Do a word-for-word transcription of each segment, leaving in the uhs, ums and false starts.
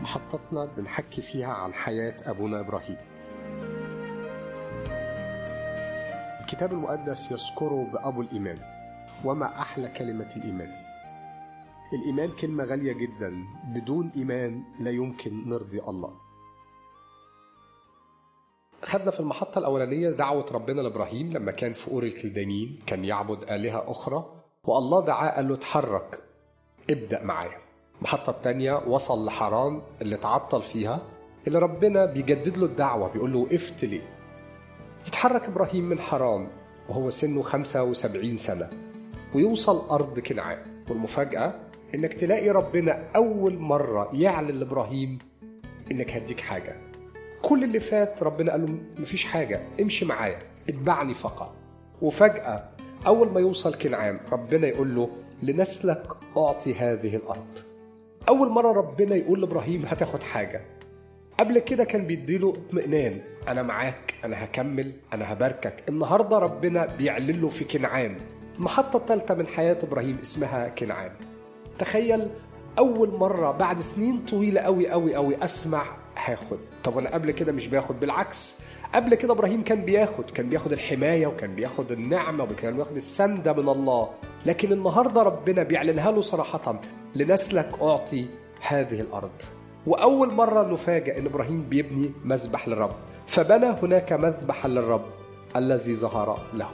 محطتنا بنحكي فيها عن حياة أبونا إبراهيم. الكتاب المقدس يذكره بأبو الإيمان، وما أحلى كلمة الإيمان. الإيمان كلمة غالية جدا، بدون إيمان لا يمكن نرضي الله. خدنا في المحطة الأولانية دعوة ربنا لإبراهيم لما كان في أور الكلدانيين، كان يعبد آلهة أخرى، والله دعاه قال له اتحرك ابدأ معايا. المحطة الثانية وصل لحران اللي تعطل فيها، اللي ربنا بيجدد له الدعوة، بيقول له وقفت ليه؟ يتحرك إبراهيم من حران وهو سنه خمسة وسبعين سنة ويوصل أرض كنعان. والمفاجأة إنك تلاقي ربنا أول مرة يعلن لإبراهيم إنك هديك حاجة. كل اللي فات ربنا قال له مفيش حاجة، امشي معايا، اتبعني فقط. وفجأة أول ما يوصل كنعان ربنا يقول له لنسلك أعطي هذه الأرض. أول مرة ربنا يقول لإبراهيم هتاخد حاجة. قبل كده كان بيديله اطمئنان، أنا معاك، أنا هكمل، أنا هباركك. النهاردة ربنا بيعلن له في كنعان. المحطة الثالثة من حياة إبراهيم اسمها كنعان. تخيل أول مرة بعد سنين طويلة أوي أوي أوي أسمع هاخد. طب أنا قبل كده مش باخد، بالعكس قبل كده إبراهيم كان بياخد كان بياخد الحماية، وكان بياخد النعمة، وكان بياخد السندة من الله. لكن النهاردة ربنا بيعلنها له صراحة، لنسلك أعطي هذه الأرض. وأول مرة نفاجأ إن إبراهيم بيبني مذبح للرب، فبنى هناك مذبحا للرب الذي ظهر له.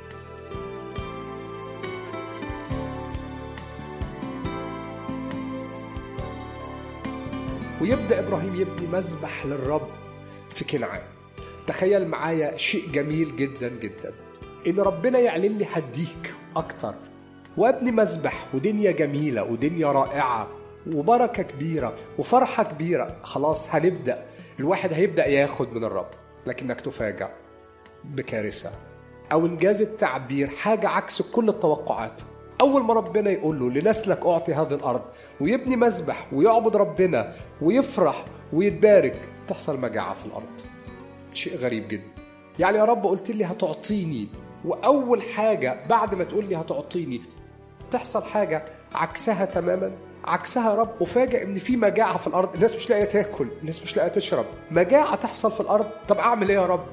ويبدأ إبراهيم يبني مذبح للرب في كنعان. تخيل معايا شيء جميل جدا جدا، إن ربنا يعلن لي هديك أكتر، وابني مذبح، ودنيا جميلة ودنيا رائعة وبركة كبيرة وفرحة كبيرة. خلاص هنبدأ، الواحد هيبدأ ياخد من الرب، لكنك تفاجأ بكارثة، أو إنجاز التعبير حاجة عكس كل التوقعات. أول ما ربنا يقول له لنسلك أعطي هذه الأرض، ويبني مذبح ويعبد ربنا ويفرح ويتبارك، تحصل مجاعة في الأرض. شيء غريب جدا. يعني يا رب قلت لي هتعطيني، وأول حاجة بعد ما تقول لي هتعطيني تحصل حاجة عكسها تماما. عكسها يا رب، وفاجئ ان في مجاعة في الأرض، الناس مش لاقية تاكل، الناس مش لاقية تشرب، مجاعة تحصل في الأرض. طب أعمل إيه يا رب؟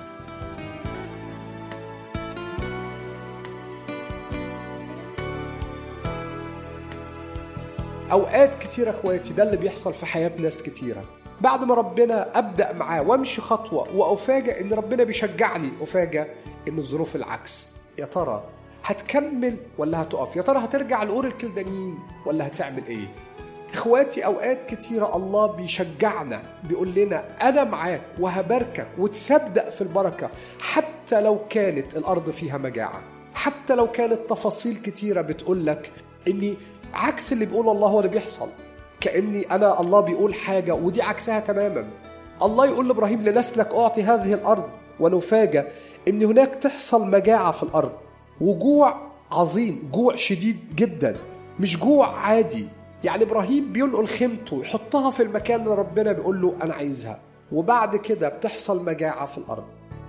أوقات كتيرة أخواتي ده اللي بيحصل في حياة ناس كتيرة. بعد ما ربنا أبدأ معاه وامشي خطوة وأفاجئ إن ربنا بيشجعني، أفاجئ إن الظروف العكس. يا ترى هتكمل ولا هتقف؟ يا ترى هترجع لأور الكلدانيين ولا هتعمل إيه؟ إخواتي أوقات كتيرة الله بيشجعنا، بيقول لنا أنا معاك وهباركك، وتصدق في البركة حتى لو كانت الأرض فيها مجاعة، حتى لو كانت تفاصيل كتيرة بتقول لك إني عكس اللي بيقول الله هو اللي بيحصل. كأني أنا الله بيقول حاجة ودي عكسها تماما. الله يقول لإبراهيم لنسلك أعطي هذه الأرض، ونفاجأ إن هناك تحصل مجاعة في الأرض، وجوع عظيم، جوع شديد جدا، مش جوع عادي. يعني إبراهيم بينقل خيمته يحطها في المكان اللي ربنا بيقول له أنا عايزها، وبعد كده بتحصل مجاعة في الأرض.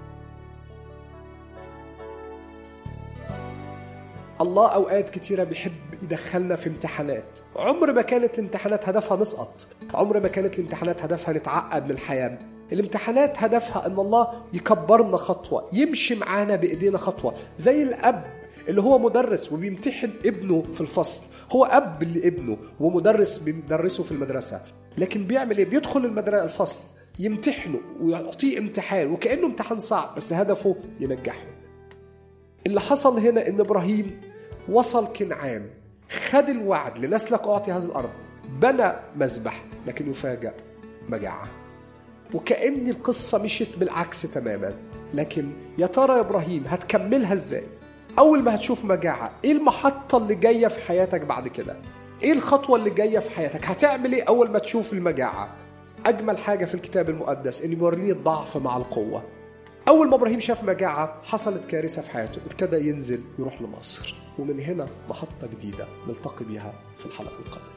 الله أوقات كتيرة بيحب يدخلنا في امتحانات. عمر ما كانت الامتحانات هدفها نسقط، عمر ما كانت الامتحانات هدفها نتعقد من الحياة. الامتحانات هدفها أن الله يكبرنا خطوة، يمشي معانا بإيدينا خطوة. زي الأب اللي هو مدرس وبيمتحن ابنه في الفصل، هو أب اللي ابنه ومدرس بيدرسه في المدرسة، لكن بيعمل إيه؟ بيدخل المدرسة الفصل يمتحنه ويعطيه امتحان، وكأنه امتحان صعب بس هدفه ينجحه. اللي حصل هنا إن إبراهيم وصل كنعان، خد الوعد لنسلك أعطي هذه الأرض، بنى مذبح، لكن يفاجأ مجاعة. وكأن القصة مشيت بالعكس تماما. لكن يا ترى يا إبراهيم هتكملها إزاي؟ أول ما هتشوف مجاعة، إيه المحطة اللي جاية في حياتك بعد كده؟ إيه الخطوة اللي جاية في حياتك؟ هتعمل إيه أول ما تشوف المجاعة؟ أجمل حاجة في الكتاب المقدس إن يوريني الضعف مع القوة. أول ما إبراهيم شاف مجاعة حصلت كارثة في حياته، ابتدى ينزل يروح لمصر. ومن هنا محطة جديدة نلتقي بها في الحلقة القادمة.